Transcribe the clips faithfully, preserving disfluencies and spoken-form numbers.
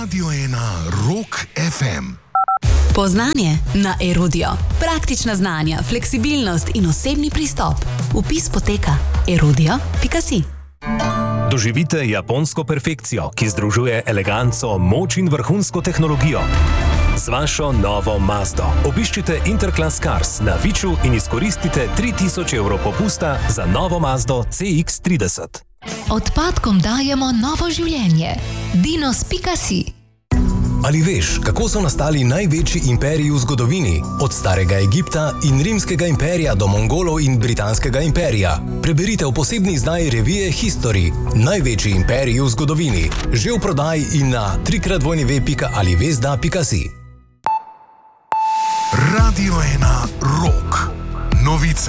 Radio ena Rock ef em. Poznanje na Erudio. Praktična znanja, fleksibilnost in osebni pristop. Vpis poteka erudio pika si. Doživite japonsko perfekcijo, ki združuje eleganco, moč in vrhunsko tehnologijo. Z vašo novo Mazdo obiščite Interclass Cars na Viču in izkoristite tri tisoč evrov popusta za novo Mazdo C X trideset. Odpadkom dajemo novo življenje. dinos pika si. Ali veš, kako so nastali največji imperiji v zgodovini? Od starega Egipta in rimskega imperija do Mongolov in britanskega imperija. Preberite v posebni izdaji revije History. Največji imperiji v zgodovini. Že v prodaji in na trikrat dvojni pika ali vezda pika si. Radio ena Rock. Novice.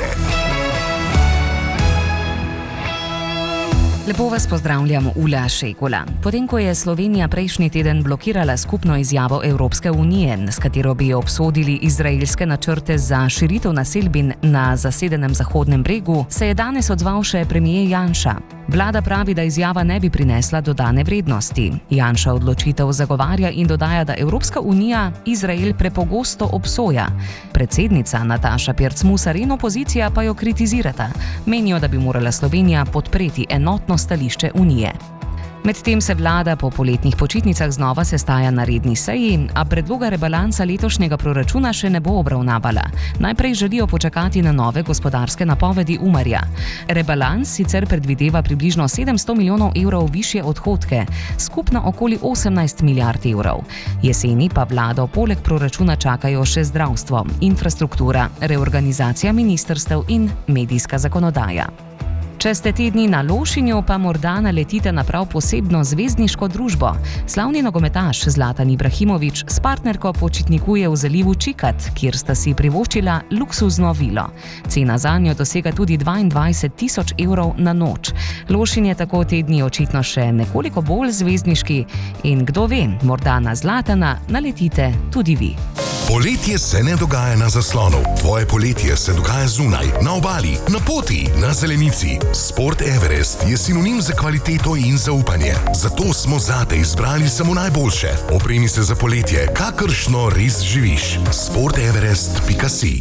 Lepo vas pozdravljam, Ula Šejkula. Potem, ko je Slovenija prejšnji teden blokirala skupno izjavo Evropske unije, s katero bi obsodili izraelske načrte za širitev naselbin na zasedenem Zahodnem bregu, se je danes odzval še premier Janša. Vlada pravi, da izjava ne bi prinesla dodane vrednosti. Janša odločitev zagovarja in dodaja, da Evropska unija Izrael prepogosto obsoja. Predsednica Nataša Pirc-Musar in opozicija pa jo kritizirata. Menijo, da bi morala Slovenija podpreti enotno stališče Unije. Medtem se vlada po poletnih počitnicah znova sestaja na redni seji, a predloga rebalansa letošnjega proračuna še ne bo obravnavala. Najprej želijo počakati na nove gospodarske napovedi Umarja. Rebalans sicer predvideva približno sedemsto milijonov evrov višje odhodke, skupno okoli osemnajst milijard evrov. Jeseni pa vlado poleg proračuna čakajo še zdravstvo, infrastruktura, reorganizacija ministrstev in medijska zakonodaja. Če ste te dni na Lošinju, pa morda naletite na prav posebno zvezdniško družbo. Slavni nogometaš Zlatan Ibrahimović s partnerko počitnikuje v zalivu Čikat, kjer sta si privoščila luksuzno vilo. Cena zanjo dosega tudi dvaindvajset tisoč evrov na noč. Lošin je tako te dni očitno še nekoliko bolj zvezdniški in kdo ve, morda na Zlatana naletite tudi vi. Poletje se ne dogaja na zaslonu. Tvoje poletje se dogaja zunaj, na obali, na poti, na zelenici. Sport Everest je sinonim za kvaliteto in zaupanje. Zato smo zate izbrali samo najboljše. Opremi se za poletje, kakršno res živiš. sport everest pika si.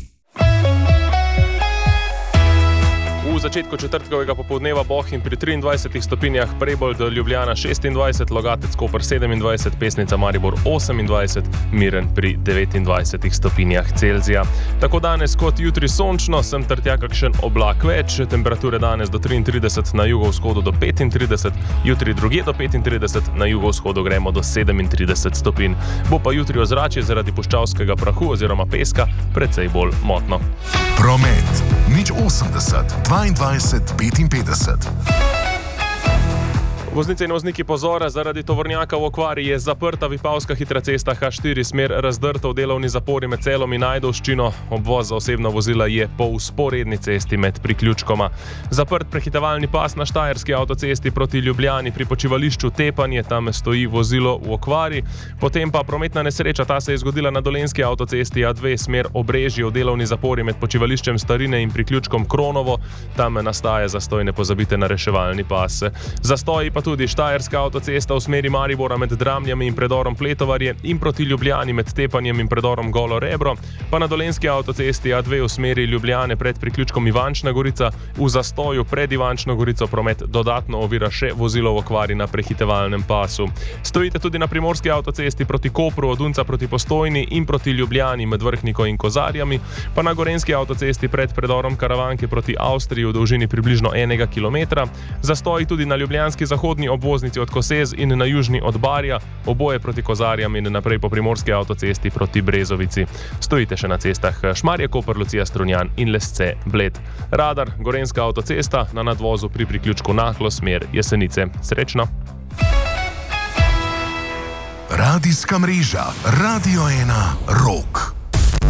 V začetku četrtkovega popoldneva Bohinj pri triindvajsetih stopinjah, Prebold Ljubljana šestindvajset, Logatec Koper sedemindvajset, Pesnica Maribor osemindvajset, Miren pri devetindvajsetih stopinjah Celzija. Tako danes kot jutri sončno, sem ter tja kakšen oblak več, temperature danes do triintrideset, na jugovzhodu do petintrideset, jutri drugje do petintrideset, na jugovzhodu gremo do sedemintrideset stopinj. Bo pa jutri ozračje zaradi puščavskega prahu oziroma peska precej bolj motno. Promet. Nič osemdeset, dvaindvajset, petinpetdeset. Voznice in vozniki pozora, zaradi tovornjaka v okvari je zaprta Vipavska hitra cesta H štiri, smer razdrta v delovni zapori med Celom in Ajdovščino. Obvoz za osebna vozila je po vzporedni cesti med priključkoma. Zaprt prehitevalni pas na Štajerski avtocesti proti Ljubljani pri počivališču Tepanje, tam stoji vozilo v okvari. Potem pa prometna nesreča, ta se je zgodila na Dolenjski avtocesti A dve, smer Obrežje v delovni zapori med počivališčem Starine in priključkom Kronovo. Tam nastaja zastoj, ne pozabite na reševalni pas. Zastoji pa tudi Štajerska avtocesta v smeri Maribora med Dramljami in predorom Pletovarje in proti Ljubljani med Tepanjem in predorom Golo Rebro, pa na Dolenjski avtocesti A dve v smeri Ljubljane pred priključkom Ivančna Gorica. V zastoju pred Ivančno Gorico promet dodatno ovira še vozilo v okvari na prehitevalnem pasu. Stojite tudi na Primorski avtocesti proti Kopru od Unca proti Postojni in proti Ljubljani med Vrhniko in Kozarjami, pa na Gorenjski avtocesti pred predorom Karavanke proti Avstriji v dolžini približno enega kilometra. Zastoji tudi na Ljubljanski zahodni obvoznici od Kosez in na južni od Barja, oboje proti Kozarjam in naprej po Primorski avtocesti proti Brezovici. Stojite še na cestah Šmarje, Koper, Lucija, Strunjan in Lesce, Bled. Radar, Gorenjska avtocesta na nadvozu pri priključku Naklo, smer Jesenice. Srečno! Radijska mreža Radio ena Rock.